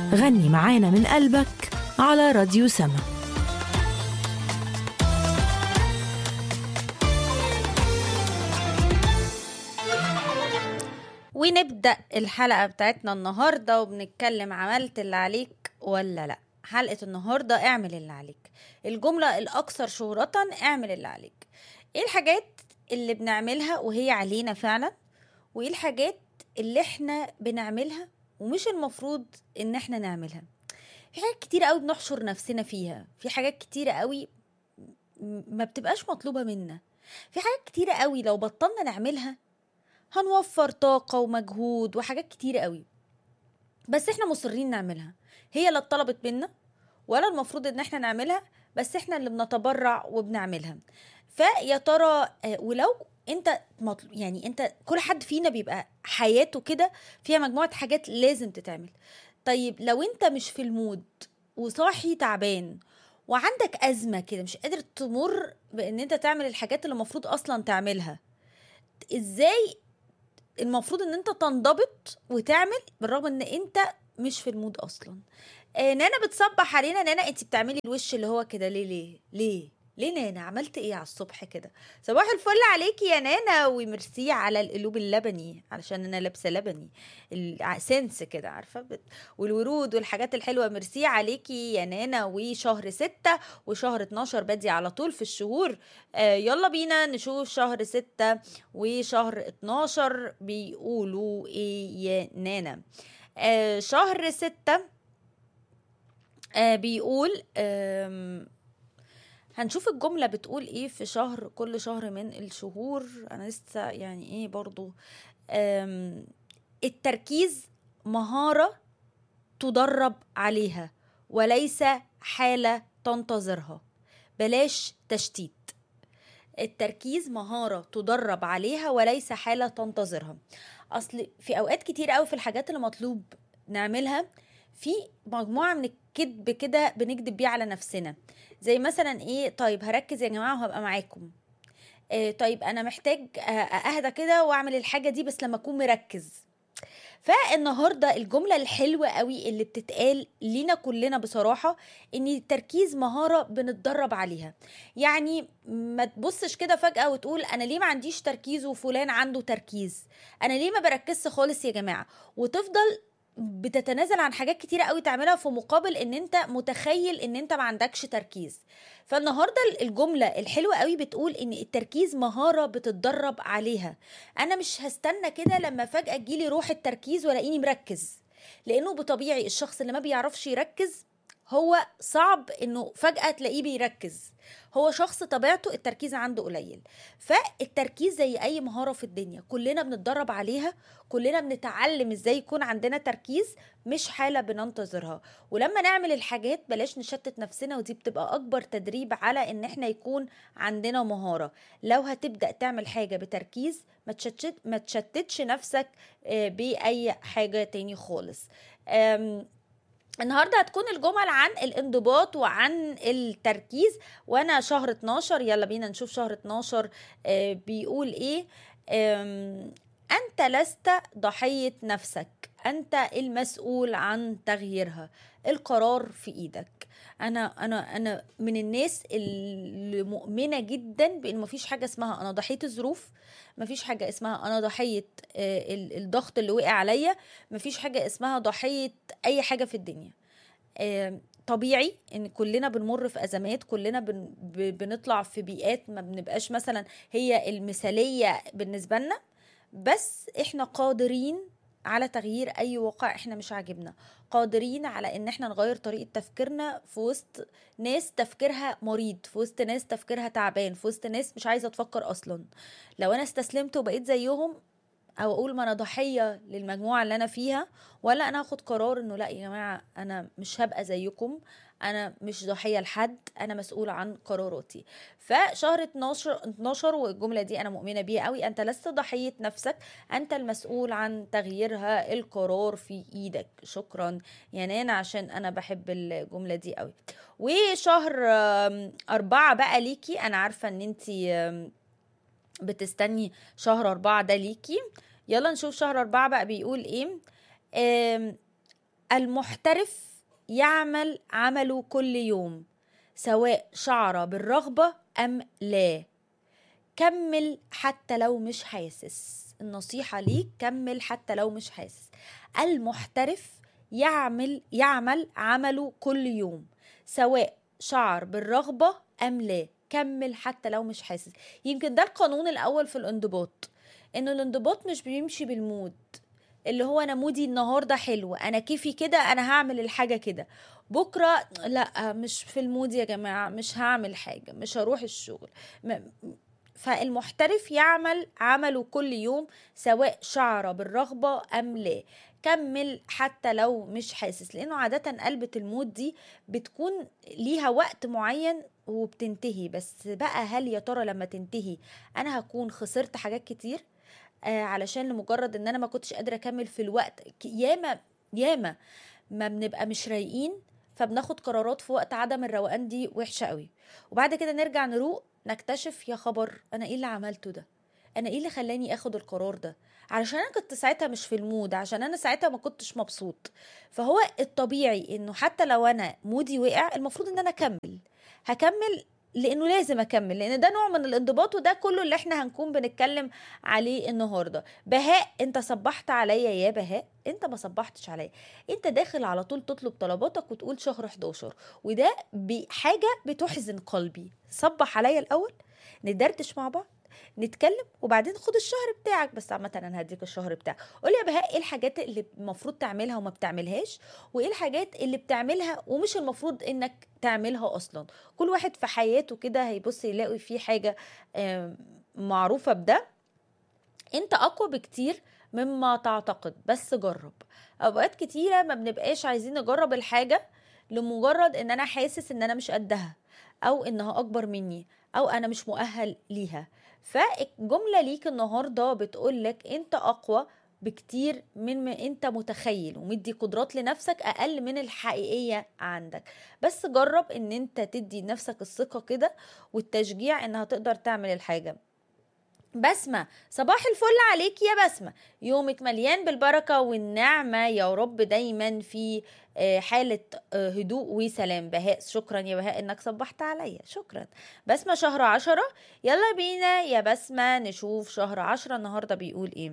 غني معانا من قلبك على راديو سما. ونبدأ الحلقة بتاعتنا النهاردة وبنتكلم عملت اللي عليك ولا لا. حلقة النهاردة اعمل اللي عليك. الجملة الأكثر شهرة اعمل اللي عليك. ايه الحاجات اللي بنعملها وهي علينا فعلا، وايه الحاجات اللي احنا بنعملها ومش المفروض ان احنا نعملها. في حاجات كتيرة قوي بنحشر نفسنا فيها، في حاجات كتيرة قوي ما بتبقاش مطلوبة منا، في حاجات كتيرة قوي لو بطلنا نعملها هنوفر طاقة ومجهود وحاجات كتيرة قوي، بس احنا مصرين نعملها. هي لا اتطلبت منا ولا المفروض ان احنا نعملها، بس احنا اللي بنتبرع وبنعملها. فيا ترى ولو انت يعني انت كل حد فينا بيبقى حياته كده فيها مجموعة حاجات لازم تتعمل. طيب لو انت مش في المود وصاحي تعبان وعندك أزمة كده مش قادر تمر بان انت تعمل الحاجات اللي المفروض اصلا تعملها، ازاي المفروض ان انت تنضبط وتعمل بالرغم ان انت مش في المود اصلا؟ نانا بتصبح علينا. نانا انت بتعملي الوش اللي هو كده ليه نانا؟ عملت ايه على الصبح كده؟ صباح الفل عليكي يا نانا، وميرسي على القلوب اللبني علشان انا لابسه لبني سنس كده عارفه والورود والحاجات الحلوه. ميرسي عليكي يا نانا. وشهر 6 وشهر 12 بدي على طول في الشهور. يلا بينا نشوف شهر 6 وشهر 12 بيقولوا ايه يا نانا. شهر 6 بيقول هنشوف الجملة بتقول ايه في شهر، كل شهر من الشهور. انا لسه يعني ايه برضو. التركيز مهارة تدرب عليها وليس حالة تنتظرها. بلاش تشتيت. التركيز مهارة تدرب عليها وليس حالة تنتظرها. اصل في اوقات كتير قوي في الحاجات اللي مطلوب نعملها في مجموعة من الكذب كده بنكذب بيه على نفسنا. زي مثلا ايه؟ طيب هركز يا جماعة وهبقى معاكم. طيب انا محتاج اهدى كده واعمل الحاجة دي بس لما اكون مركز. فالنهاردة الجملة الحلوة قوي اللي بتتقال لينا كلنا بصراحة ان التركيز مهارة بنتدرب عليها. يعني ما تبصش كده فجأة وتقول انا ليه ما عنديش تركيز وفلان عنده تركيز، انا ليه ما بركزش خالص يا جماعة، وتفضل بتتنازل عن حاجات كتيرة قوي تعملها في مقابل ان انت متخيل ان انت ما عندكش تركيز. فالنهاردة الجملة الحلوة قوي بتقول ان التركيز مهارة بتتدرب عليها. انا مش هستنى كده لما فجأة تجيلي روح التركيز ولاقيني مركز، لانه بطبيعي الشخص اللي ما بيعرفش يركز هو صعب انه فجأة تلاقيه بيركز. هو شخص طبيعته التركيز عنده قليل. فالتركيز زي اي مهارة في الدنيا كلنا بنتدرب عليها، كلنا بنتعلم ازاي يكون عندنا تركيز، مش حالة بننتظرها. ولما نعمل الحاجات بلاش نشتت نفسنا، ودي بتبقى اكبر تدريب على ان احنا يكون عندنا مهارة. لو هتبدأ تعمل حاجة بتركيز ما تشتتش نفسك بأي حاجة تاني خالص. النهاردة هتكون الجمل عن الانضباط وعن التركيز. وانا شهر 12 يلا بينا نشوف شهر 12 بيقول ايه. انت لست ضحية نفسك، انت المسؤول عن تغييرها، القرار في ايدك. انا من الناس اللي مؤمنة جدا بان مفيش حاجة اسمها انا ضحية الظروف، مفيش حاجة اسمها انا ضحية الضغط اللي وقع عليا، مفيش حاجة اسمها ضحية اي حاجة في الدنيا. طبيعي ان كلنا بنمر في ازمات، كلنا بنطلع في بيئات ما بنبقاش مثلا هي المثالية بالنسبة لنا، بس احنا قادرين على تغيير اي واقع احنا مش عاجبنا، قادرين على ان احنا نغير طريقة تفكيرنا في وسط ناس تفكيرها مريض، في وسط ناس تفكيرها تعبان، في وسط ناس مش عايزة تفكر اصلا. لو انا استسلمت وبقيت زيهم او اقول ما انا ضحية للمجموعة اللي انا فيها، ولا انا هاخد قرار انه لا يا جماعة انا مش هبقى زيكم، انا مش ضحية لحد، انا مسؤولة عن قراراتي. فشهر 12 والجملة دي انا مؤمنة بيها قوي. انت لست ضحية نفسك، انت المسؤول عن تغييرها، القرار في ايدك. شكرا يا نانا عشان انا بحب الجملة دي قوي. وشهر 4 بقى ليكي، انا عارفة ان انتي بتستني شهر 4 ده ليكي. يلا نشوف شهر 4 بقى بيقول ايه. المحترف يعمل عمله كل يوم سواء شعر بالرغبة أم لا. كمل حتى لو مش حاسس. النصيحة ليك كمل حتى لو مش حاسس. المحترف يعمل عمله كل يوم سواء شعر بالرغبة أم لا. كمل حتى لو مش حاسس. يمكن ده القانون الأول في الانضباط، إنه الانضباط مش بيمشي بالمود، اللي هو أنا مودي النهاردة حلو، أنا كيفي كده، أنا هعمل الحاجة كده. بكرة لا، مش في المود يا جماعة، مش هعمل حاجة، مش هروح الشغل. فالمحترف يعمل عمله كل يوم سواء شعر بالرغبة أم لا. كمل حتى لو مش حاسس، لأنه عادة قلبة المود دي بتكون ليها وقت معين وبتنتهي. بس بقى هل يا ترى لما تنتهي أنا هكون خسرت حاجات كتير علشان لمجرد ان انا ما كنتش قادرة اكمل في الوقت؟ ياما ما بنبقى مش رايقين فبناخد قرارات في وقت عدم الروقان دي وحشة قوي، وبعد كده نرجع نروق نكتشف يا خبر انا ايه اللي عملته ده، انا ايه اللي خلاني اخد القرار ده، علشان انا كنت ساعتها مش في المود، عشان انا ساعتها ما كنتش مبسوط. فهو الطبيعي انه حتى لو انا مودي وقع المفروض ان انا هكمل لانه لازم اكمل، لان ده نوع من الانضباط، وده كله اللي احنا هنكون بنتكلم عليه النهارده. بهاء، انت صبحت عليا يا بهاء؟ انت ما صبحتش عليا، انت داخل على طول تطلب طلباتك وتقول شهر 11، وده بحاجه بتحزن قلبي. صبح عليا الاول، ندردش مع بعض، نتكلم، وبعدين خد الشهر بتاعك. بس عامه انا هديك الشهر بتاعك. قول يا بهاء ايه الحاجات اللي المفروض تعملها وما بتعملهاش، وايه الحاجات اللي بتعملها ومش المفروض انك تعملها اصلا. كل واحد في حياته كده هيبص يلاقي فيه حاجه معروفه بده. انت اقوى بكتير مما تعتقد، بس جرب. اوقات كتيره ما بنبقاش عايزين نجرب الحاجه لمجرد ان انا حاسس ان انا مش قدها، او انها اكبر مني، او انا مش مؤهل ليها. فالجمله ليك النهارده بتقولك انت اقوى بكتير من ما انت متخيل، ومدي قدرات لنفسك اقل من الحقيقيه عندك. بس جرب ان انت تدي نفسك الثقه كده والتشجيع انها تقدر تعمل الحاجه. بسمة، صباح الفل عليك يا بسمة، يومك مليان بالبركة والنعمة يا رب، دايما في حالة هدوء وسلام. بهاء، شكرا يا بهاء انك صبحت عليا، شكرا. بسمة، شهر 10، يلا بينا يا بسمة نشوف شهر 10 النهاردة بيقول ايه.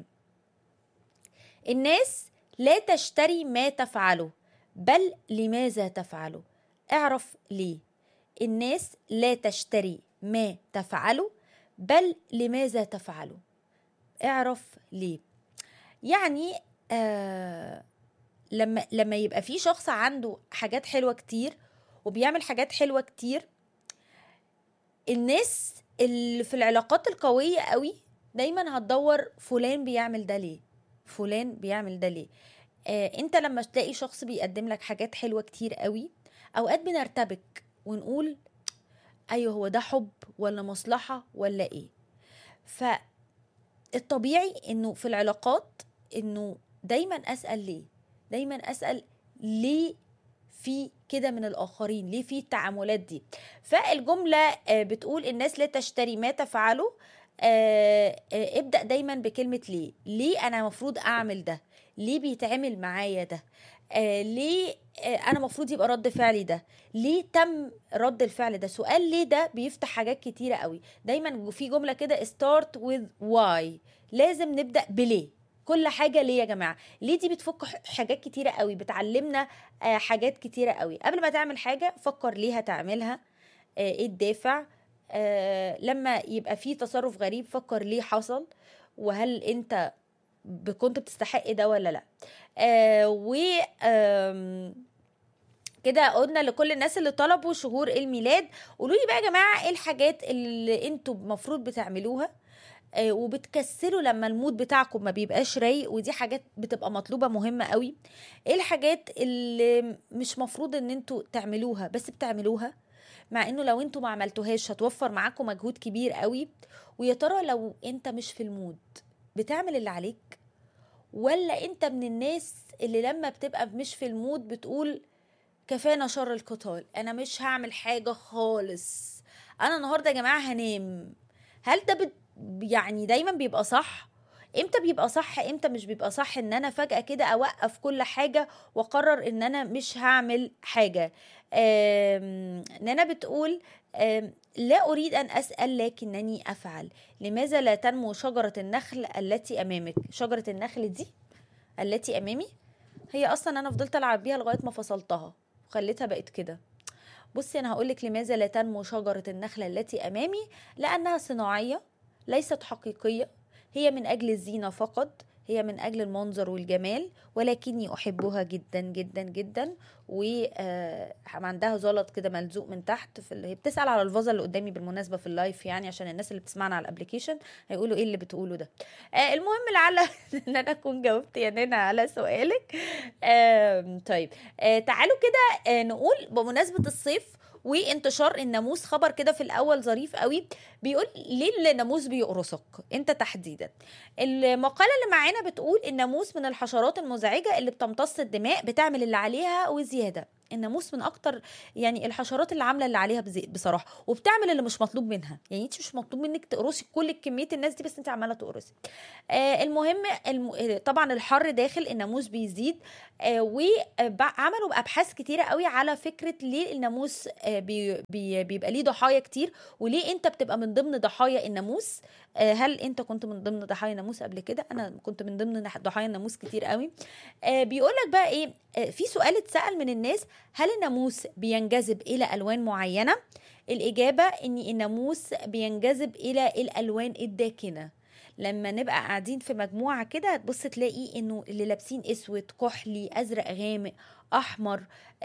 الناس لا تشتري ما تفعله، بل لماذا تفعله. اعرف ليه. الناس لا تشتري ما تفعله، بل لماذا تفعله. اعرف ليه. يعني لما يبقى في شخص عنده حاجات حلوة كتير وبيعمل حاجات حلوة كتير، الناس اللي في العلاقات القوية قوي دايما هتدور فلان بيعمل ده ليه، فلان بيعمل ده ليه. انت لما تلاقي شخص بيقدم لك حاجات حلوة كتير قوي، اوقات بنرتبك ونقول ايوه هو ده حب ولا مصلحة ولا ايه. فالطبيعي انه في العلاقات انه دايما اسأل ليه، دايما اسأل ليه في كده من الآخرين، ليه في التعاملات دي. فالجملة بتقول الناس لا تشتري ما تفعله. ابدأ دايما بكلمة ليه أنا مفروض أعمل ده، ليه بيتعمل معايا ده، ليه أنا مفروض يبقى رد فعلي ده، ليه تم رد الفعل ده. سؤال ليه ده بيفتح حاجات كتيرة قوي. دايما في جملة كده start with why، لازم نبدأ بليه. كل حاجة ليه يا جماعة. ليه دي بتفك حاجات كتيرة قوي، بتعلمنا حاجات كتيرة قوي. قبل ما تعمل حاجة فكر ليه هتعملها، ايه الدافع. لما يبقى في تصرف غريب فكر ليه حصل، وهل انت كنت بتستحق ده ولا لا. و كده قلنا لكل الناس اللي طلبوا شهور الميلاد، قولوا لي بقى يا جماعة ايه الحاجات اللي انتوا المفروض بتعملوها وبتكسلوا لما المود بتاعكم ما بيبقاش رايق، ودي حاجات بتبقى مطلوبة مهمة قوي. ايه الحاجات اللي مش مفروض ان انتوا تعملوها بس بتعملوها، مع انه لو انتوا ما عملتوهاش هتوفر معاكم مجهود كبير قوي. ويا ترى لو انت مش في المود بتعمل اللي عليك، ولا انت من الناس اللي لما بتبقى مش في المود بتقول كفانا شر القتال، انا مش هعمل حاجة خالص، انا النهاردة يا جماعة هنام. هل ده يعني دايما بيبقى صح؟ امتى بيبقى صح امتى مش بيبقى صح ان انا فجأة كده اوقف كل حاجة واقرر ان انا مش هعمل حاجة. نانا بتقول لا اريد ان اسأل لكنني افعل. لماذا لا تنمو شجرة النخل التي امامك؟ شجرة النخل دي التي امامي هي اصلا انا فضلت العب بيها لغاية ما فصلتها وخليتها بقت كده. بصي انا هقولك لماذا لا تنمو شجرة النخلة التي امامي. لانها صناعية ليست حقيقية. هي من اجل الزينة فقط. هي من اجل المنظر والجمال، ولكني احبها جدا جدا جدا. وعندها زلط كده ملزوق من تحت هي بتسأل على الفازة اللي قدامي بالمناسبة في اللايف، يعني عشان الناس اللي بتسمعنا على الابليكيشن هيقولوا ايه اللي بتقوله ده. المهم لعل ان انا اكون جاوبت يا نانا على سؤالك. طيب تعالوا كده نقول بمناسبة الصيف وانتشار الناموس خبر كده في الاول ظريف قوي. بيقول ليه الناموس بيقرصك انت تحديدا. المقاله اللي معانا بتقول الناموس من الحشرات المزعجه اللي بتمتص الدماء، بتعمل اللي عليها وزياده. الناموس من اكتر يعني الحشرات اللي عامله اللي عليها بصراحه، وبتعمل اللي مش مطلوب منها. يعني انت مش مطلوب منك تقرصي كل كميه الناس دي، بس انت عماله تقرصي. المهم طبعا الحر داخل الناموس بيزيد. وعملوا ابحاث كتيره قوي على فكره ليه الناموس بيبقى ليه ضحايا كتير، وليه انت بتبقى من ضمن ضحايا الناموس. هل انت كنت من ضمن ضحايا الناموس قبل كده؟ انا كنت من ضمن ضحايا الناموس كتير قوي. بيقول لك بقى ايه، في سؤال اتسأل من الناس: هل الناموس بينجذب الى الوان معينه؟ الاجابه ان الناموس بينجذب الى الالوان الداكنه. لما نبقى قاعدين في مجموعة كده هتبص تلاقي انه اللي لابسين اسود، كحلي، ازرق غامق، احمر،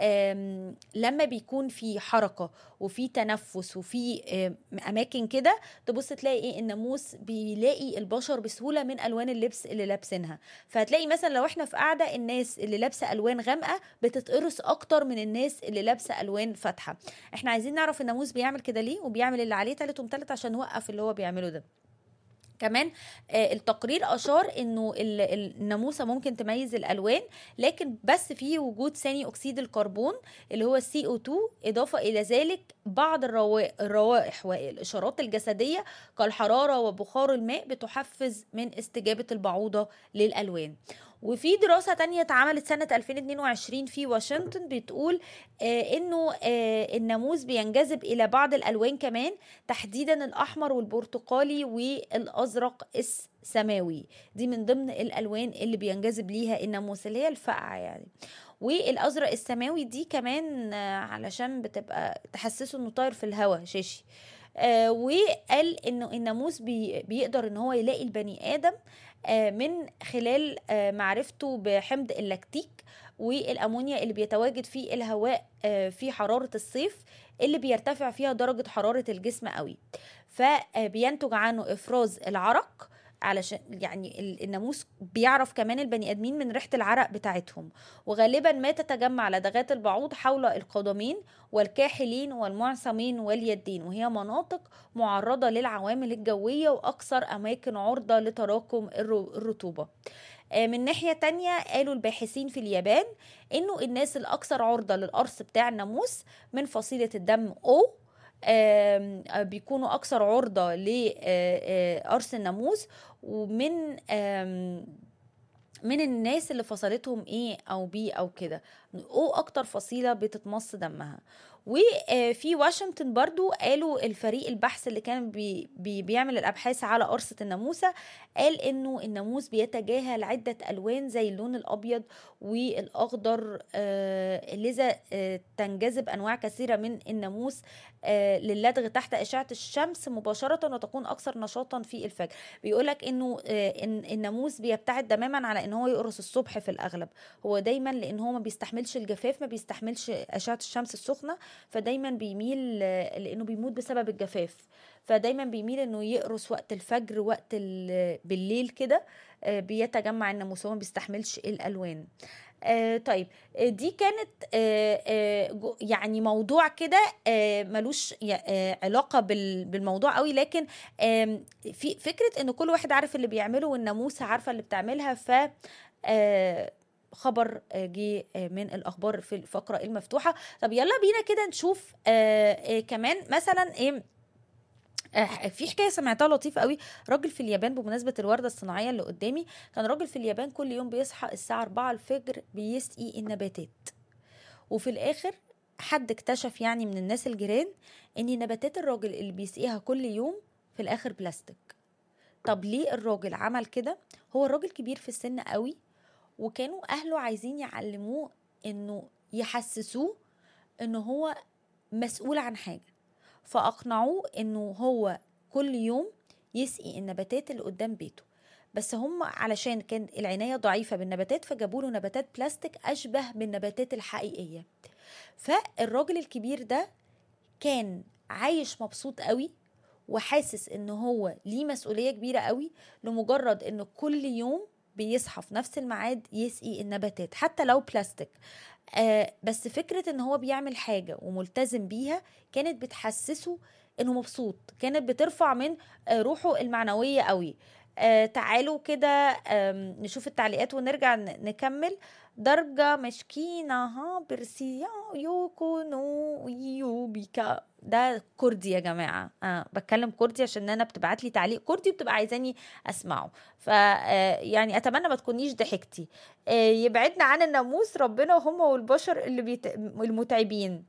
لما بيكون في حركة وفي تنفس وفي اماكن كده تبص تلاقي ايه، الناموس بيلاقي البشر بسهولة من الوان اللبس اللي لابسينها. فهتلاقي مثلا لو احنا في قاعدة الناس اللي لابسة الوان غامقة بتتقرص اكتر من الناس اللي لابسة الوان فاتحة. احنا عايزين نعرف الناموس بيعمل كده ليه وبيعمل اللي عليه تالت ومتالت عشان نوقف اللي هو بيعمله ده. كمان التقرير أشار إنه الناموسة ممكن تميز الألوان، لكن بس في وجود ثاني أكسيد الكربون اللي هو CO2. إضافة إلى ذلك بعض الروائح والإشارات الجسدية كالحرارة وبخار الماء بتحفز من استجابة البعوضة للألوان. وفي دراسة تانية اتعملت سنة 2022 في واشنطن بتقول انه الناموس بينجذب الى بعض الالوان كمان، تحديدا الاحمر والبرتقالي والازرق السماوي. دي من ضمن الالوان اللي بينجذب ليها الناموس، اللي هي الفقعة يعني. والازرق السماوي دي كمان علشان بتبقى تحسسه انه طاير في الهواء شاشي. وقال انه الناموس بيقدر ان هو يلاقي البني ادم من خلال معرفته بحمض اللاكتيك والأمونيا اللي بيتواجد في الهواء في حرارة الصيف اللي بيرتفع فيها درجة حرارة الجسم قوي، فبينتج عنه إفراز العرق. علشان يعني الناموس بيعرف كمان البني ادمين من ريحه العرق بتاعتهم. وغالبا ما تتجمع لدغات البعوض حول القدمين والكاحلين والمعصمين واليدين، وهي مناطق معرضه للعوامل الجويه واكثر اماكن عرضه لتراكم الرطوبه. من ناحية تانية قالوا الباحثين في اليابان انه الناس الاكثر عرضة للقرص بتاع الناموس من فصيلة الدم O بيكونوا اكثر عرضة لقرص الناموس، ومن من الناس اللي فصلتهم A او B او كده. O اكتر فصيلة بتتمص دمها. وفي واشنطن برضو قالوا الفريق البحث اللي كان بيعمل الأبحاث على قرصة الناموسة قال إنه الناموس بيتجاهل عدة ألوان زي اللون الأبيض والأخضر، لذا تنجذب أنواع كثيرة من الناموس للدغ تحت أشعة الشمس مباشرة وتكون أكثر نشاطا في الفجر. بيقولك إنه الناموس بيبتعد تماما على إن هو يقرص الصبح في الأغلب. هو دايما لأن هو ما بيستحملش الجفاف، ما بيستحملش أشعة الشمس السخنة، فدايما بيميل لانه بيموت بسبب الجفاف، فدايما بيميل انه يقرص وقت الفجر وقت بالليل كده. بيتجمع الناموس، ما بيستحملش الالوان. طيب دي كانت يعني موضوع كده ملوش علاقة بالموضوع قوي، لكن في فكرة ان كل واحد عارف اللي بيعمله والناموسة عارفة اللي بتعملها. ف خبر جه من الأخبار في الفقرة المفتوحة. طب يلا بينا كده نشوف كمان مثلا ايه في حكايه سمعتها لطيفه قوي. راجل في اليابان، بمناسبه الورده الصناعيه اللي قدامي، كان راجل في اليابان كل يوم بيصحى الساعه 4 الفجر بيسقي النباتات. وفي الاخر حد اكتشف يعني من الناس الجيران ان نباتات الراجل اللي بيسقيها كل يوم في الاخر بلاستيك. طب ليه الراجل عمل كده؟ هو الراجل كبير في السن قوي، وكانوا اهله عايزين يعلموه انه يحسسوه انه هو مسؤول عن حاجة، فاقنعوه انه هو كل يوم يسقي النباتات اللي قدام بيته. بس هم علشان كان العناية ضعيفة بالنباتات فجابوا له نباتات بلاستيك أشبه بالنباتات الحقيقية. فالراجل الكبير ده كان عايش مبسوط قوي، وحاسس ان هو ليه مسؤولية كبيرة قوي، لمجرد انه كل يوم بيصحى في نفس الميعاد يسقي النباتات حتى لو بلاستيك. بس فكرة ان هو بيعمل حاجة وملتزم بيها كانت بتحسسه انه مبسوط، كانت بترفع من روحه المعنوية قوي. تعالوا كده نشوف التعليقات ونرجع نكمل. درجة مشكينة ها برسيا يوكونو يوبيكا، ده كردي يا جماعة. بتكلم كردي عشان انا بتبعت لي تعليق كردي وبتبقى عايزاني اسمعه. يعني اتمنى ما تكونيش ضحكتي. يبعدنا عن الناموس ربنا وهم والبشر المتعبين.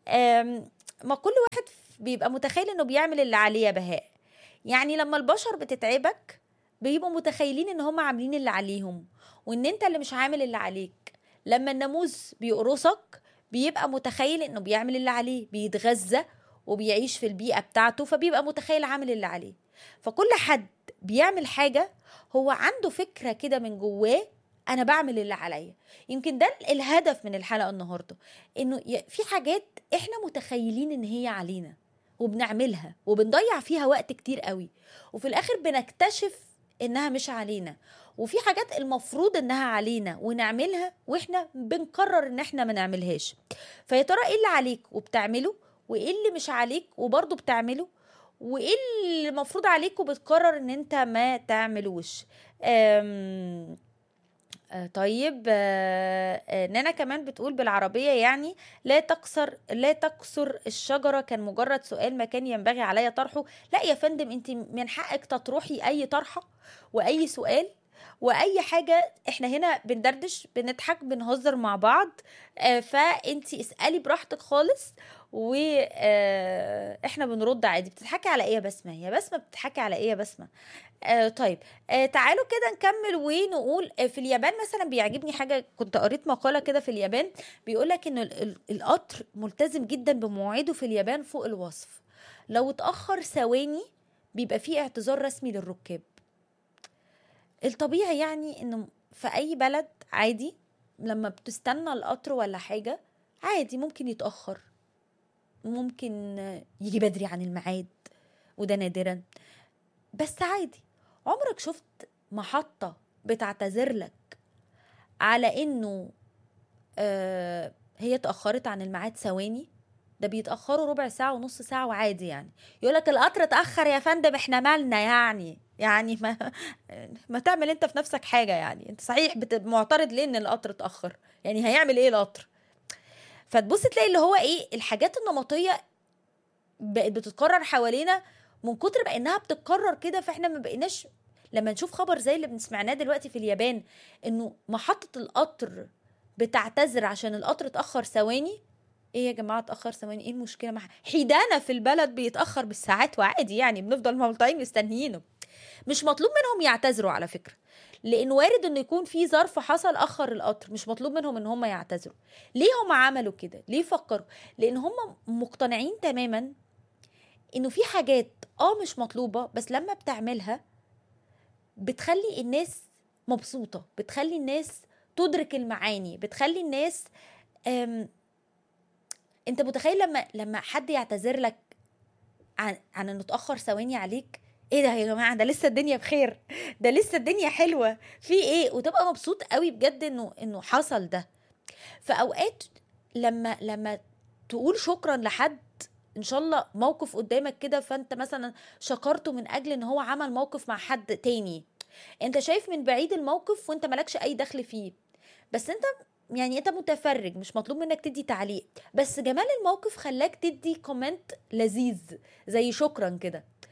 ما كل واحد بيبقى متخيل انه بيعمل اللي عليه يا بهاء. يعني لما البشر بتتعبك بيبقوا متخيلين ان هم عاملين اللي عليهم وان انت اللي مش عامل اللي عليك. لما الناموس بيقرصك بيبقى متخيل انه بيعمل اللي عليه، بيتغذى وبيعيش في البيئة بتاعته، فبيبقى متخيل عامل اللي عليه. فكل حد بيعمل حاجة هو عنده فكرة كده من جواه، انا بعمل اللي عليا. يمكن ده الهدف من الحلقة النهاردة، انه في حاجات احنا متخيلين ان هي علينا وبنعملها وبنضيع فيها وقت كتير قوي، وفي الاخر بنكتشف انها مش علينا. وفي حاجات المفروض انها علينا ونعملها واحنا بنقرر ان احنا ما نعملهاش. فيا ترى ايه اللي عليك وبتعمله، وايه اللي مش عليك وبرضه بتعمله، وايه اللي المفروض عليك وبتقرر ان انت ما تعملوش. طيب. نانا كمان بتقول بالعربية يعني لا تكسر الشجرة كان مجرد سؤال ما كان ينبغي عليا طرحه. لا يا فندم، انت من حقك تطرحي اي طرحة واي سؤال واي حاجة. احنا هنا بندردش بنضحك بنهزر مع بعض. فانت اسألي براحتك خالص، واحنا بنرد عادي. بتضحكي على ايه يا بسمة؟ يا بسمة بتضحكي على ايه يا بسمة؟ طيب. تعالوا كده نكمل ونقول. في اليابان مثلا بيعجبني حاجة، كنت قريت مقالة كده في اليابان بيقولك ان القطر ملتزم جدا بمواعيده في اليابان فوق الوصف. لو اتأخر ثواني بيبقى فيه اعتذار رسمي للركاب. الطبيعي يعني انه في اي بلد عادي لما بتستنى القطر ولا حاجة عادي ممكن يتأخر، ممكن يجي بدري عن الميعاد، وده نادرا، بس عادي. عمرك شفت محطة بتعتذر لك على انه هي اتأخرت عن الميعاد ثواني؟ ده بيتأخروا ربع ساعة ونص ساعة وعادي. يعني يقولك القطر اتأخر يا فندم، احنا مالنا يعني ما تعمل انت في نفسك حاجة. يعني انت صحيح معترض ليه ان القطر اتأخر؟ يعني هيعمل ايه القطر؟ فتبص تلاقي اللي هو ايه الحاجات النمطية بقت بتتكرر حوالينا من كتر ما انها بتتكرر كده. فاحنا ما بقيناش لما نشوف خبر زي اللي بنسمعناه دلوقتي في اليابان انه محطة القطر بتعتذر عشان القطر اتأخر ثواني. ايه يا جماعة اتأخر ثواني؟ ايه المشكلة؟ حيدانا في البلد بيتأخر بالساعات وعادي، يعني بنفضل مولطعين مستنيينه. مش مطلوب منهم يعتذروا على فكرة، لان وارد انه يكون في ظرف حصل اخر القطر. مش مطلوب منهم ان هم يعتذروا. ليه هم عملوا كده؟ ليه فكروا؟ لان هم مقتنعين تماما انه في حاجات مش مطلوبة، بس لما بتعملها بتخلي الناس مبسوطة، بتخلي الناس تدرك المعاني، بتخلي الناس انت متخيل لما حد يعتذر لك عن انه اتأخر ثواني عليك، ايه ده يا جماعة؟ ده لسه الدنيا بخير، ده لسه الدنيا حلوة، في ايه؟ وتبقى مبسوط قوي بجد انه حصل ده. فاوقات لما تقول شكرا لحد، ان شاء الله موقف قدامك كده فانت مثلا شكرته من اجل ان هو عمل موقف مع حد تاني، انت شايف من بعيد الموقف وانت مالكش اي دخل فيه، بس انت يعني انت متفرج، مش مطلوب منك تدي تعليق، بس جمال الموقف خلاك تدي كومنت لذيذ زي شكرا كده.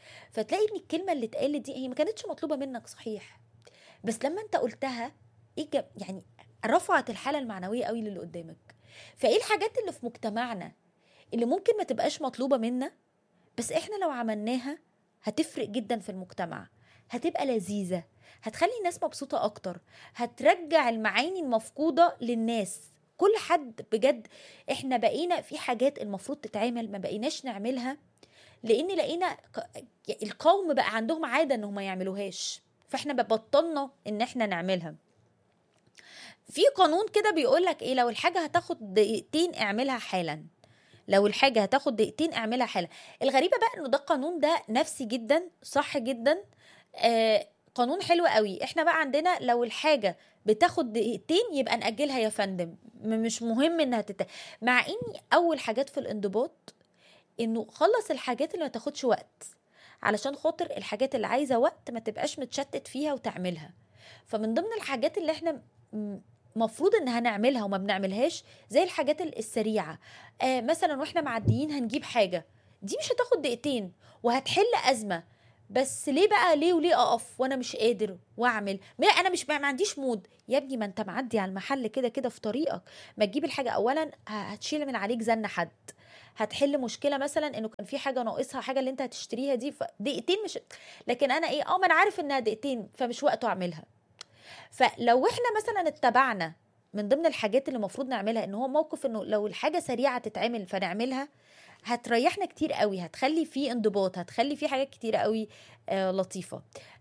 فتلاقي ان الكلمه اللي اتقالت دي هي ما كانتش مطلوبه منك صحيح، بس لما انت قلتها يعني رفعت الحاله المعنويه قوي للي قدامك. فايه الحاجات اللي في مجتمعنا اللي ممكن ما تبقاش مطلوبه منا، بس احنا لو عملناها هتفرق جدا في المجتمع، هتبقى لذيذة، هتخلي الناس مبسوطة اكتر، هترجع المعاني المفقودة للناس. كل حد بجد، احنا بقينا في حاجات المفروض تتعمل ما بقيناش نعملها، لان لقينا القوم بقى عندهم عادة انهم ما يعملوهاش، فاحنا بطلنا ان احنا نعملها. في قانون كده بيقولك ايه، لو الحاجة هتاخد دقيقتين اعملها حالا، لو الحاجة هتاخد دقيقتين اعملها حالا. الغريبة بقى انه ده القانون ده نفسي جدا، صح جدا، قانون حلو قوي. احنا بقى عندنا لو الحاجة بتاخد دقيقتين يبقى نأجلها يا فندم، مش مهم انها مع اني اول حاجات في الانضباط انه خلص الحاجات اللي ما تاخدش وقت، علشان خاطر الحاجات اللي عايزة وقت ما تبقاش متشتت فيها وتعملها. فمن ضمن الحاجات اللي احنا مفروض انها نعملها وما بنعملهاش زي الحاجات السريعة، مثلا واحنا معديين هنجيب حاجة، دي مش هتاخد دقيقتين وهتحل أزمة، بس ليه بقى ليه اقف وانا مش قادر واعمل، ما انا مش ما عنديش مود يا ابني، ما انت معدي على المحل كده كده في طريقك، ما تجيب الحاجة اولا هتشيل من عليك زن حد، هتحل مشكله مثلا انه كان في حاجه ناقصها، حاجه اللي انت هتشتريها دي دقيقتين مش، لكن انا ايه ما انا عارف انها دقيقتين فمش وقته اعملها. فلو احنا مثلا اتبعنا من ضمن الحاجات اللي المفروض نعملها ان هو موقف انه لو الحاجه سريعه تتعمل فنعملها، هتريحنا كتير قوي، هتخلي فيه انضباط، هتخلي فيه حاجات كتير قوي لطيفه.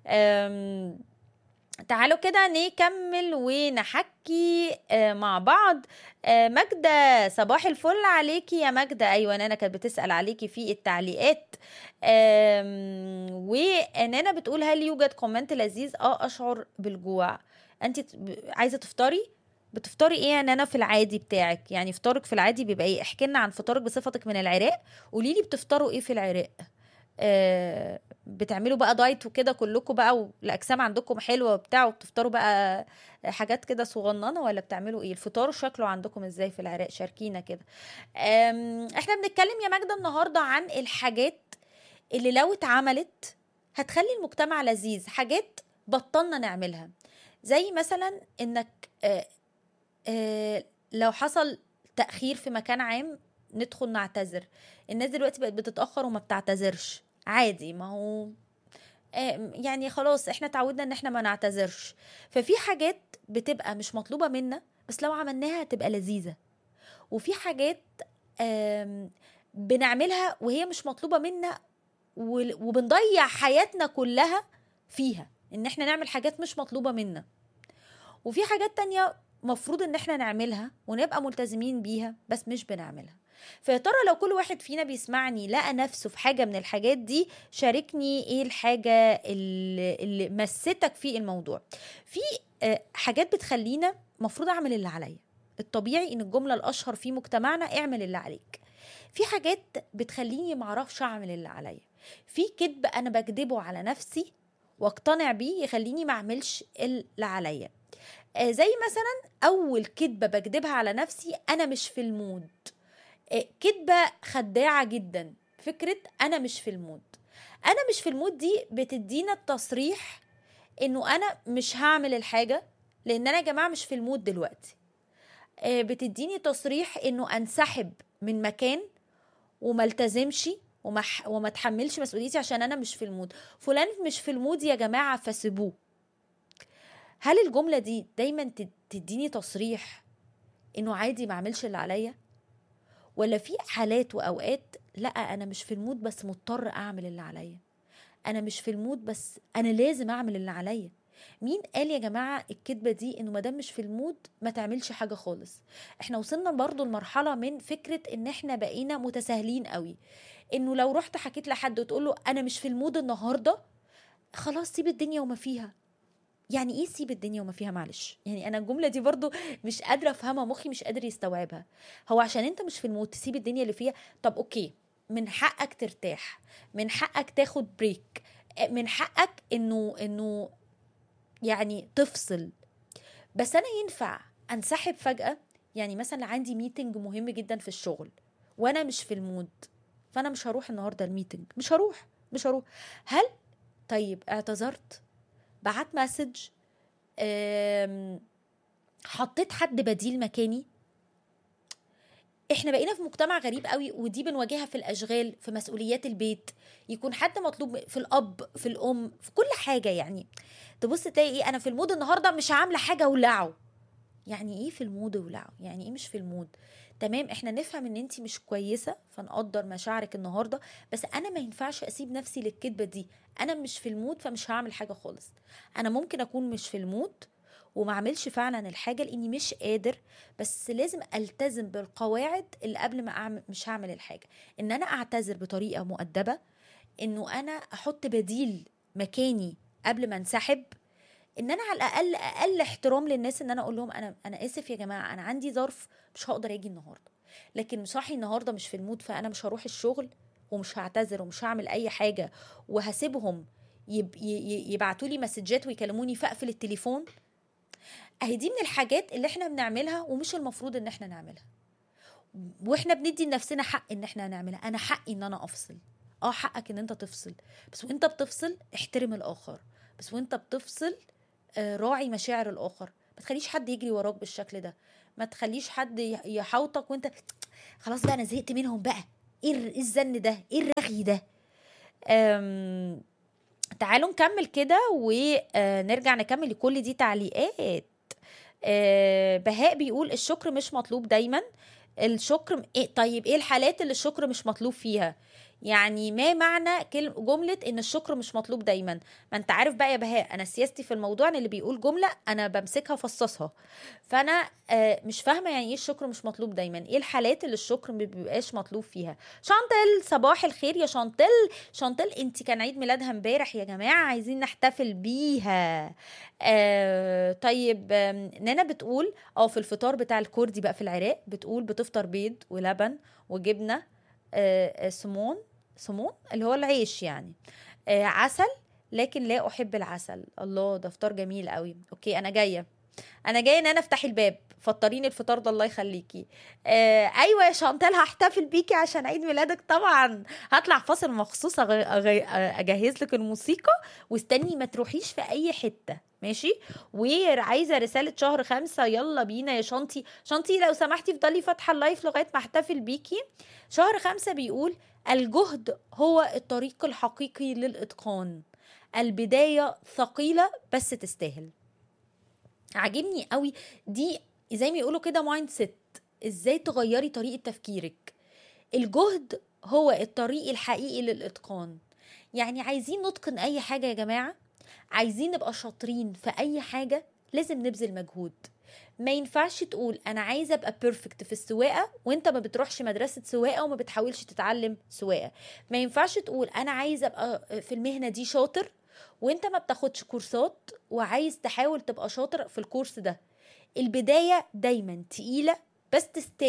تعالوا كده نكمل ونحكي مع بعض. ماجدة صباح الفل عليكي يا ماجدة. ايوه انا كانت بتسأل عليكي في التعليقات. وانانا بتقول هل يوجد كومنت لذيذ؟ اشعر بالجوع. انت عايزه تفطري؟ بتفطري ايه يا نانا في العادي بتاعك؟ يعني فطارك في العادي بيبقى ايه؟ احكي لنا عن فطارك بصفتك من العراق، قولي لي بتفطروا ايه في العراق. بتعملوا بقى دايت وكده كلكم بقى والاجسام عندكم حلوه وبتاع وبتفطروا بقى حاجات كده صغننه، ولا بتعملوا ايه؟ الفطار شكله عندكم ازاي في العراق؟ شاركينا كده. احنا بنتكلم يا ماجدة النهارده عن الحاجات اللي لو اتعملت هتخلي المجتمع لذيذ، حاجات بطلنا نعملها، زي مثلا انك لو حصل تأخير في مكان عام ندخل نعتذر. الناس دلوقتي بقت بتتأخر وما بتعتذرش عادي، ما هو يعني خلاص احنا تعودنا ان احنا ما نعتذرش. ففي حاجات بتبقى مش مطلوبة منا بس لو عملناها هتبقى لذيذة، وفي حاجات بنعملها وهي مش مطلوبة منا وبنضيع حياتنا كلها فيها ان احنا نعمل حاجات مش مطلوبة منا. وفي حاجات تانية مفروض ان احنا نعملها ونبقى ملتزمين بيها بس مش بنعملها. فيا ترى لو كل واحد فينا بيسمعني لقى نفسه في حاجة من الحاجات دي، شاركني ايه الحاجة اللي مستك في الموضوع. في حاجات بتخلينا مفروض اعمل اللي عليا، الطبيعي ان الجملة الاشهر في مجتمعنا اعمل اللي عليك. في حاجات بتخليني معرفش اعمل اللي عليا، في كذب انا بكذبه على نفسي واقتنع بيه يخليني ما اعملش اللي عليا. زي مثلا اول كذبه بكذبها على نفسي، انا مش في المود. كذبه خداعه جدا، فكره انا مش في المود. انا مش في المود دي بتدينا التصريح انه انا مش هعمل الحاجه لان انا يا جماعه مش في المود دلوقتي. بتديني تصريح انه انسحب من مكان وما التزمش وما اتحملش مسؤوليتي عشان انا مش في المود. فلان مش في المود يا جماعه فسيبوه. هل الجملة دي دايما تديني تصريح انه عادي ما اعملش اللي عليا، ولا في حالات واوقات لا انا مش في المود بس مضطر اعمل اللي عليا، انا مش في المود بس انا لازم اعمل اللي عليا؟ مين قال يا جماعة الكذبة دي انه مادام مش في المود ما تعملش حاجة خالص؟ احنا وصلنا برضو لمرحلة من فكرة ان احنا بقينا متساهلين قوي، انه لو رحت حكيت لحد وتقول له انا مش في المود النهاردة، خلاص سيب الدنيا وما فيها. يعني ايه سيب الدنيا وما فيها؟ معلش، يعني انا الجمله دي برضو مش قادره افهمها، مخي مش قادر يستوعبها. هو عشان انت مش في المود تسيب الدنيا اللي فيها؟ طب اوكي، من حقك ترتاح، من حقك تاخد بريك، من حقك انه يعني تفصل، بس انا ينفع انسحب فجأة؟ يعني مثلا عندي ميتنج مهم جدا في الشغل وانا مش في المود، فانا مش هروح النهارده الميتنج، مش هروح. مش هروح. هل طيب اعتذرت، بعت مسج، حطيت حد بديل مكاني؟ احنا بقينا في مجتمع غريب قوي، ودي بنواجهها في الاشغال، في مسؤوليات البيت، يكون حد مطلوب، في الاب، في الام، في كل حاجه. يعني تبص تلاقي ايه، انا في المود النهارده مش عامله حاجه ولعوا. يعني ايه في المود ولعوا؟ يعني ايه مش في المود؟ تمام، احنا نفهم ان انتي مش كويسه فنقدر مشاعرك النهارده، بس انا ما ينفعش اسيب نفسي للكدبه دي. انا مش في المود فمش هعمل حاجه خالص. انا ممكن اكون مش في المود وما اعملش فعلا الحاجه لاني مش قادر، بس لازم التزم بالقواعد اللي قبل ما اعمل. مش هعمل الحاجه ان انا اعتذر بطريقه مؤدبه، انه انا احط بديل مكاني قبل ما انسحب، ان انا على الاقل اقل احترام للناس، ان انا اقول لهم انا اسف يا جماعه، انا عندي ظرف مش هقدر اجي النهارده. لكن صاحي النهارده مش في المود، فانا مش هروح الشغل ومش هعتذر ومش هعمل اي حاجه، وهسيبهم يبعتوا لي مسجات ويكلموني فاقفل التليفون. اهي دي من الحاجات اللي احنا بنعملها ومش المفروض ان احنا نعملها، واحنا بندي لنفسنا حق ان احنا نعملها. انا حقي ان انا افصل. حقك ان انت تفصل، بس وانت بتفصل احترم الاخر. بس وانت بتفصل راعي مشاعر الاخر. ما تخليش حد يجري وراك بالشكل ده، ما تخليش حد يحاوطك وانت خلاص بقى انا زهقت منهم بقى. ايه الزن ده، ايه الرغي ده؟ تعالوا نكمل كده ونرجع نكمل. كل دي تعليقات. بهاء بيقول الشكر مش مطلوب دايما. الشكر إيه؟ طيب ايه الحالات اللي الشكر مش مطلوب فيها؟ يعني ما معنى جملة ان الشكر مش مطلوب دايما؟ ما انت عارف بقى يا بهاء، انا سياستي في الموضوع ان اللي بيقول جملة انا بمسكها فصصها. فانا مش فاهمة يعني ايه الشكر مش مطلوب دايما، ايه الحالات اللي الشكر ما بيبقاش مطلوب فيها؟ شانتل صباح الخير يا شانتل. شانتل انت كان عيد ميلادها امبارح يا جماعة، عايزين نحتفل بيها. طيب نانا بتقول في الفطار بتاع الكردي بقى في العراق، بتقول بتفطر بيض ولبن وجبنة سمون اللي هو العيش يعني، عسل، لكن لا أحب العسل. الله، ده فطار جميل قوي. أوكي، أنا جاية ان انا افتح الباب، فطريني الفطار ده الله يخليكي. ايوه يا شانتال، هحتفل بيكي عشان عيد ميلادك طبعا. هطلع فاصل مخصوص اجهز لك الموسيقى، واستني ما تروحيش في اي حته، ماشي؟ وعايزه رساله شهر 5، يلا بينا يا شانتي. شانتي لو سمحتي فضلي فاتحه اللايف لغايه ما احتفل بيكي. شهر 5 بيقول الجهد هو الطريق الحقيقي للاتقان، البدايه ثقيله بس تستاهل. عاجبني قوي دي، زي ما يقولوا كده مايند سيت، ازاي تغيري طريقة تفكيرك. الجهد هو الطريق الحقيقي للإتقان. يعني عايزين نتقن أي حاجة يا جماعة، عايزين نبقى شاطرين في أي حاجة، لازم نبذل مجهود. ما ينفعش تقول أنا عايزة أبقى بيرفكت في السواقة وانت ما بتروحش مدرسة سواقة وما بتحاولش تتعلم سواقة. ما ينفعش تقول أنا عايزة أبقى في المهنة دي شاطر وانت ما بتاخدش كورسات وعايز تحاول تبقى شاطر في الكورس ده. البداية دايما تقيلة بس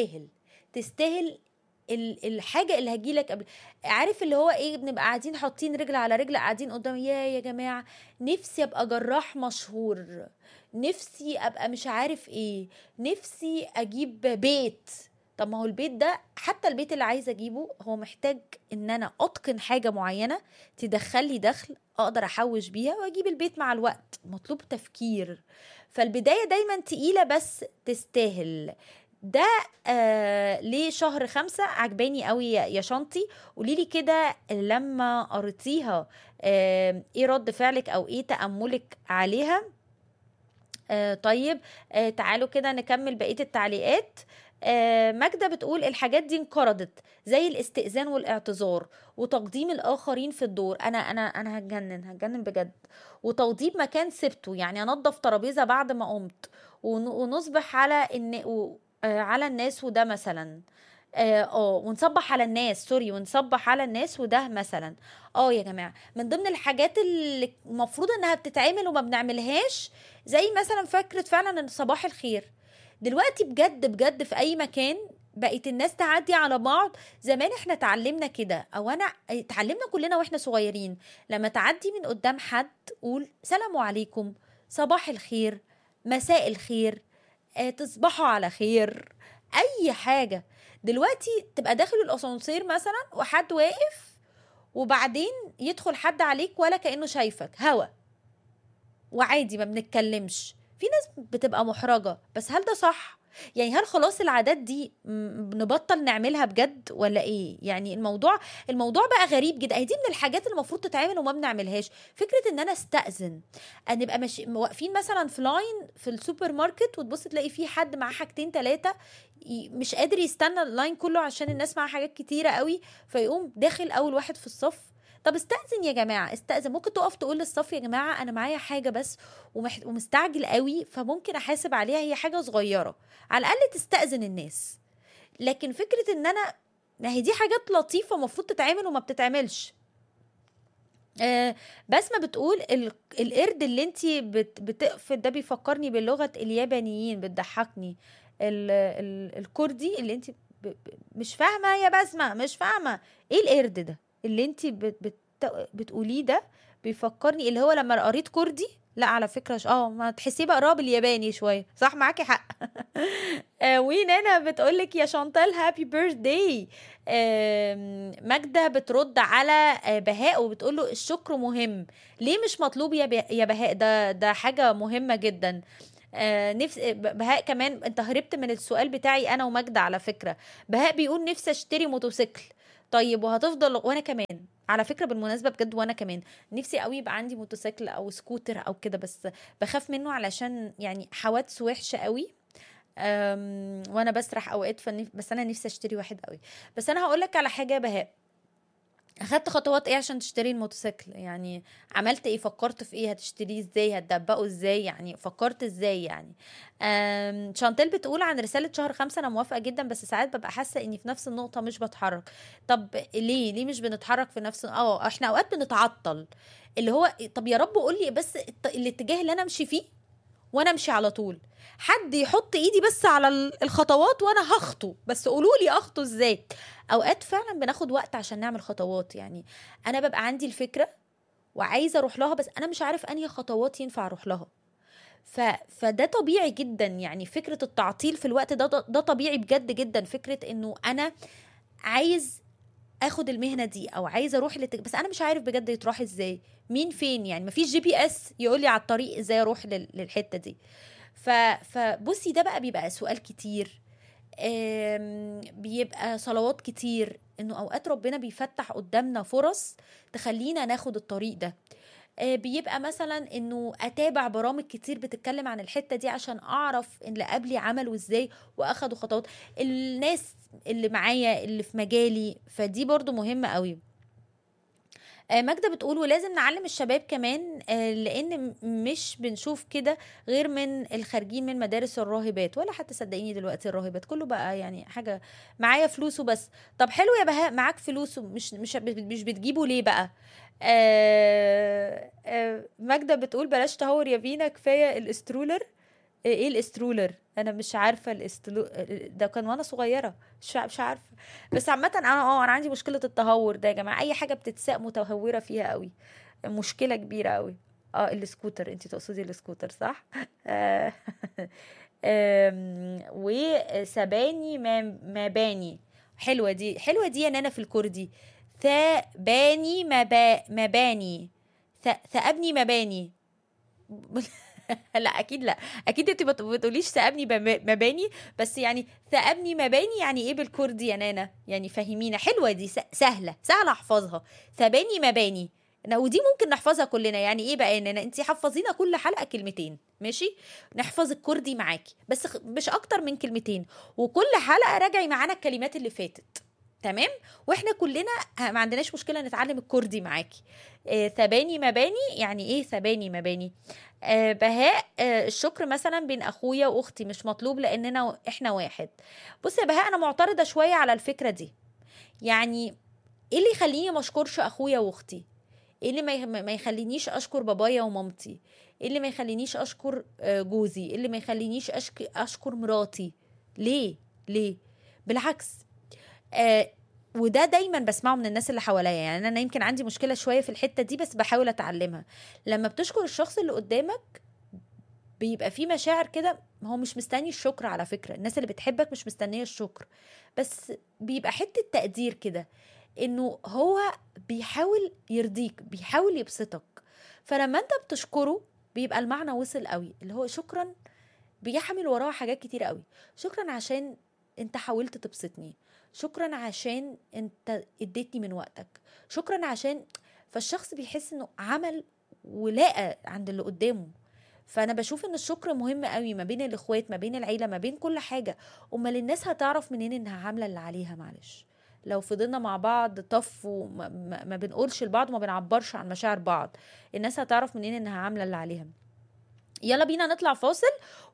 تستاهل الحاجة اللي هجيلك قبل. عارف اللي هو ايه، بنبقى قاعدين حاطين رجل على رجل قاعدين قدام، يا جماعة نفسي ابقى جراح مشهور، نفسي ابقى مش عارف ايه، نفسي اجيب بيت. طب ما هو البيت ده، حتى البيت اللي عايزه اجيبه هو محتاج ان انا اتقن حاجه معينه تدخل لي دخل اقدر احوش بيها واجيب البيت مع الوقت. مطلوب تفكير. فالبدايه دايما تقيله بس تستاهل. ده ليه شهر 5 عجباني قوي يا شانتي. قوليلي كده لما قريتيها ايه رد فعلك او ايه تأملك عليها. طيب تعالوا كده نكمل بقية التعليقات. ماجدة بتقول الحاجات دي انقرضت، زي الاستئذان والاعتذار وتقديم الآخرين في الدور. أنا هتجنن بجد. وتوضيب مكان سبته، يعني أنظف ترابيزة بعد ما قمت، ونصبح على الناس، وده مثلا ونصبح على الناس، ونصبح على الناس، وده مثلا. يا جماعه، من ضمن الحاجات اللي المفروض انها بتتعمل وما بنعملهاش، زي مثلا فكره فعلا ان صباح الخير. دلوقتي بجد بجد في اي مكان بقت الناس تعدي على بعض. زمان احنا اتعلمنا كده، او انا اتعلمنا كلنا واحنا صغيرين، لما تعدي من قدام حد قول سلام عليكم، صباح الخير، مساء الخير، تصبحوا على خير، اي حاجه. دلوقتي تبقى داخل الاسانسير مثلا وحد واقف وبعدين يدخل حد عليك ولا كأنه شايفك، هوا وعادي ما بنتكلمش. في ناس بتبقى محرجة، بس هل ده صح؟ يعني هل خلاص العادات دي نبطل نعملها بجد ولا ايه؟ يعني الموضوع بقى غريب جدا. هي دي من الحاجات اللي المفروض تتعمل وما بنعملهاش. فكرة ان انا استأذن، ان نبقى واقفين مثلا في لاين في السوبر ماركت، وتبص تلاقي في حد معاه حاجتين ثلاثة مش قادر يستنى اللاين كله عشان الناس معاها حاجات كتيرة قوي، فيقوم داخل اول واحد في الصف. طب استأذن يا جماعة، استأذن. ممكن تقف تقول للصف يا جماعة أنا معايا حاجة بس ومستعجل قوي، فممكن أحاسب عليها، هي حاجة صغيرة. على الأقل تستأذن الناس. لكن فكرة إن أنا، ما هي دي حاجات لطيفة مفروض تتعمل وما بتتعملش. بسمة بتقول القرد اللي انتي بتقفل ده بيفكرني بلغة اليابانيين، بتضحكني. الكردي اللي انتي مش فاهمة يا بسمة، مش فاهمة ايه القرد ده اللي انتي بتقوليه ده. بيفكرني اللي هو لما قريت كردي، لا على فكرة ما تحسيه بقراه بالياباني شوية، صح معاكي حق. ونانا بتقولك يا شانتال هابي بيرثداي. ماجدة بترد على بهاء وبتقوله الشكر مهم، ليه مش مطلوب يا بهاء؟ ده حاجة مهمة جدا. نفس بهاء كمان، انت هربت من السؤال بتاعي انا وماجدة على فكرة. بهاء بيقول نفسي اشتري موتوسيكل. طيب وهتفضل، وانا كمان على فكرة بالمناسبة بجد، وانا كمان نفسي قوي يبقى عندي موتوسيكل او سكوتر او كده، بس بخاف منه علشان يعني حوادث وحشة قوي. وانا بسرح اوقات، بس انا نفسي اشتري واحد قوي. بس انا هقولك على حاجة يا بهاء، اخدت خطوات ايه عشان تشتري الموتوسيكل؟ يعني عملت ايه؟ فكرت في ايه؟ هتشتريه ازاي؟ هتدبقه ازاي؟ يعني فكرت ازاي يعني؟ شانتل بتقول عن رسالة شهر 5 انا موافقة جدا، بس ساعات ببقى حاسة اني في نفس النقطة مش بتحرك. طب ليه مش بنتحرك في نفس احنا اوقات بنتعطل، اللي هو طب يا رب قولي بس الاتجاه اللي انا امشي فيه وانا امشي على طول. حد يحط ايدي بس على الخطوات وانا هخطو، بس قولوا لي اخطو ازاي. اوقات فعلا بناخد وقت عشان نعمل خطوات. يعني انا ببقى عندي الفكرة وعايزة اروح لها، بس انا مش عارف انهي خطوات ينفع اروح لها. فده طبيعي جدا. يعني فكرة التعطيل في الوقت ده طبيعي بجد جدا. فكرة انه انا عايز اخد المهنة دي او عايز اروح بس انا مش عارف بجد يتروح ازاي، مين فين. يعني مفيش GPS يقول لي على الطريق ازاي اروح للحتة دي. فبصي ده بقى بيبقى سؤال كتير، بيبقى صلوات كتير، انه اوقات ربنا بيفتح قدامنا فرص تخلينا ناخد الطريق ده. بيبقى مثلا انه اتابع برامج كتير بتتكلم عن الحتة دي عشان اعرف ان اللي قبلي عملوا ازاي واخدوا خطوات، الناس اللي معايا اللي في مجالي، فدي برضو مهمة قوي. ماجدة بتقول ولازم نعلم الشباب كمان، لان مش بنشوف كده غير من الخارجين من مدارس الراهبات، ولا حتى صدقيني دلوقتي الراهبات كله بقى يعني حاجة معايا فلوسه بس. طب حلو يا بهاء، معاك فلوسه، مش بتجيبه ليه بقى؟ ماجدة بتقول بلاش تهور يا فينا، كفاية الاسترولر. ايه الاسترولر؟ انا مش عارفه ده كان وانا صغيره، مش عارفه. بس عامه انا عندي مشكله التهور ده يا جماعه، اي حاجه بتتساق متهوره فيها قوي، مشكله كبيره قوي. السكوتر، انت تقصدي السكوتر صح؟ آه، وسباني مباني، حلوه دي، حلوه دي يا نانا في الكردي. ثباني مباني، ثأبني مباني. لا اكيد، لا اكيد انت بتقوليش سأبني مباني، بس يعني سأبني مباني يعني ايه بالكردي يا نانا؟ يعني فهمينا. حلوه دي، سهله احفظها. سباني مباني، ودي ممكن نحفظها كلنا. يعني ايه بقى يا نانا؟ انت حفظينا كل حلقه كلمتين ماشي، نحفظ الكردي معاكي، بس مش اكتر من كلمتين، وكل حلقه راجعي معانا الكلمات اللي فاتت. تمام، واحنا كلنا ما عندناش مشكله نتعلم الكردي معاكي. ثباني مباني يعني ايه؟ ثباني مباني. بهاء الشكر مثلا بين اخويا واختي مش مطلوب لاننا احنا واحد. بصي يا بهاء، انا معترضه شويه على الفكره دي. يعني ايه اللي يخليني ما اشكرش اخويا واختي؟ ايه اللي ما يخلينيش اشكر بابايا ومامتي؟ ايه اللي ما يخلينيش اشكر جوزي؟ ايه اللي ما يخلينيش اشكر مراتي؟ ليه؟ بالعكس. وده دايما بسمعه من الناس اللي حواليا. يعني انا يمكن عندي مشكله شويه في الحته دي، بس بحاول اتعلمها. لما بتشكر الشخص اللي قدامك بيبقى في مشاعر كده، هو مش مستني الشكر. على فكره الناس اللي بتحبك مش مستنيه الشكر، بس بيبقى حته تقدير كده. انه هو بيحاول يرضيك، بيحاول يبسطك. فلما انت بتشكره بيبقى المعنى وصل قوي، اللي هو شكرا بيحمل وراه حاجات كتير قوي. شكرا عشان انت حاولت تبسطني، شكرا عشان انت اديتني من وقتك، شكرا عشان. فالشخص بيحس انه عمل ولاقى عند اللي قدامه. فانا بشوف ان الشكر مهم قوي ما بين الاخوات، ما بين العيله، ما بين كل حاجه. امال الناس هتعرف منين انها عامله اللي عليها؟ معلش، لو فضلنا مع بعض طف وما ما بنقولش لبعض وما بنعبرش عن مشاعر بعض، الناس هتعرف منين انها عامله اللي عليها؟ يلا بينا نطلع فاصل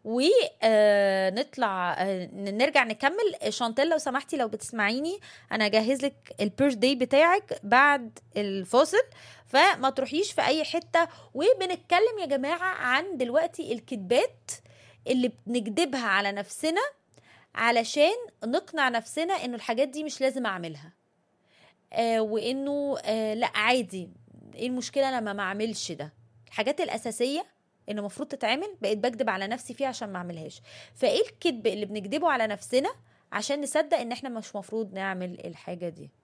ونطلع نرجع نكمل. شانتيل لو سمحتي لو بتسمعيني، انا هجهز لك البيرث داي بتاعك بعد الفاصل، فما تروحيش في اي حتة. وبنتكلم يا جماعة عن دلوقتي الكذبات اللي بنكذبها على نفسنا علشان نقنع نفسنا انه الحاجات دي مش لازم اعملها، وانه لا عادي، ايه المشكلة لما ما اعملش ده؟ الحاجات الاساسية انه المفروض تتعمل بقيت بكدب على نفسي فيها عشان ما اعملهاش. فايه الكذب اللي بنكذبه على نفسنا عشان نصدق ان احنا مش مفروض نعمل الحاجة دي؟